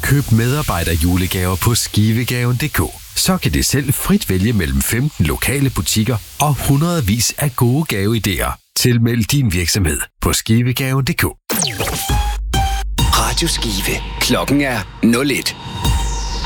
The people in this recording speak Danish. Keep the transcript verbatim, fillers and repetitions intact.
Køb medarbejderjulegaver på skivegaven punktum d k. Så kan det selv frit vælge mellem femten lokale butikker og hundredvis af gode gaveidéer. Tilmeld din virksomhed på skivegaven punktum d k. Radio Skive. Klokken er nul et.